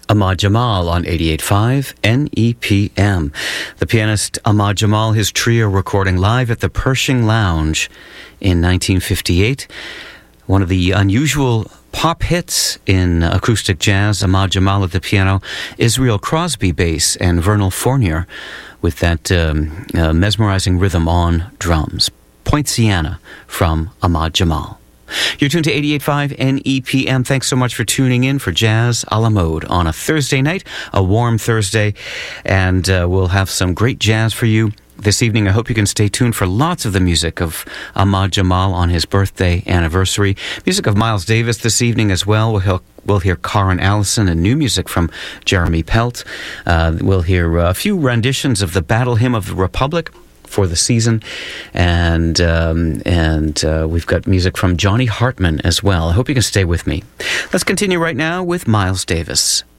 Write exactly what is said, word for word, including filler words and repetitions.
Ahmad Jamal on eighty-eight point five N E P M. The pianist Ahmad Jamal, his trio recording live at the Pershing Lounge in nineteen fifty-eight. One of the unusual pop hits in acoustic jazz. Ahmad Jamal at the piano, Israel Crosby bass, and Vernal Fournier with that um, uh, mesmerizing rhythm on drums. Poinciana from Ahmad Jamal. You're tuned to eighty-eight point five N E P M. Thanks so much for tuning in for Jazz a la Mode on a Thursday night, a warm Thursday, and uh, we'll have some great jazz for you this evening. I hope you can stay tuned for lots of the music of Ahmad Jamal on his birthday anniversary. Music of Miles Davis this evening as well. We'll hear, we'll hear Karen Allison and new music from Jeremy Pelt. Uh, we'll hear a few renditions of the Battle Hymn of the Republic for the season, and um, and uh, we've got music from Johnny Hartman as well. I hope you can stay with me. Let's continue right now with Miles Davis.